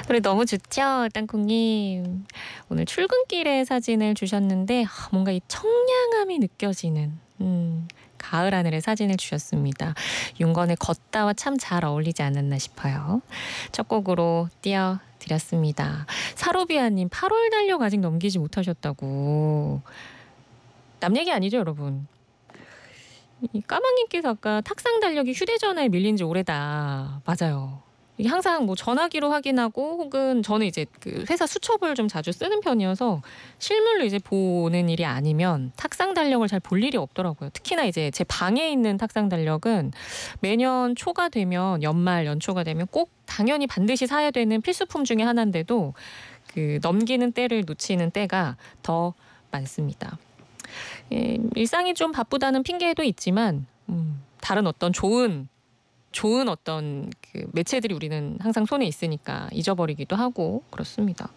노래 너무 좋죠, 땅콩님. 오늘 출근길의 사진을 주셨는데 뭔가 이 청량함이 느껴지는 가을 하늘의 사진을 주셨습니다. 윤건의 걷다와 참 잘 어울리지 않았나 싶어요. 첫 곡으로 띄워드렸습니다. 사로비아님 8월 달력 아직 넘기지 못하셨다고. 남 얘기 아니죠, 여러분. 이 까망님께서 아까 탁상 달력이 휴대전화에 밀린 지 오래다. 맞아요. 이게 항상 뭐 전화기로 확인하고 혹은 저는 이제 그 회사 수첩을 좀 자주 쓰는 편이어서 실물로 이제 보는 일이 아니면 탁상 달력을 잘 볼 일이 없더라고요. 특히나 이제 제 방에 있는 탁상 달력은 매년 초가 되면 연말 연초가 되면 꼭 당연히 반드시 사야 되는 필수품 중에 하나인데도 그 넘기는 때를 놓치는 때가 더 많습니다. 예, 일상이 좀 바쁘다는 핑계도 있지만 다른 어떤 좋은 어떤 그 매체들이 우리는 항상 손에 있으니까 잊어버리기도 하고 그렇습니다.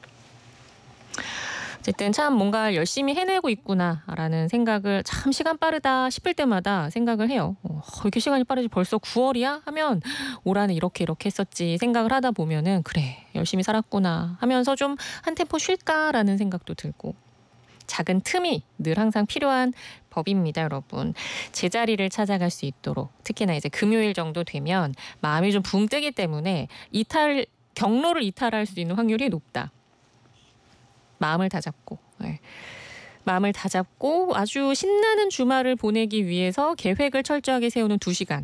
어쨌든 참 뭔가 열심히 해내고 있구나라는 생각을 참 시간 빠르다 싶을 때마다 생각을 해요. 이렇게 시간이 빠르지 벌써 9월이야? 하면 올 한해 이렇게 했었지 생각을 하다 보면은 그래 열심히 살았구나 하면서 좀 한 템포 쉴까라는 생각도 들고 작은 틈이 늘 항상 필요한 법입니다, 여러분. 제자리를 찾아갈 수 있도록 특히나 이제 금요일 정도 되면 마음이 좀 붕 뜨기 때문에 경로를 이탈할 수 있는 확률이 높다. 마음을 다잡고 네. 마음을 다잡고 아주 신나는 주말을 보내기 위해서 계획을 철저하게 세우는 2시간.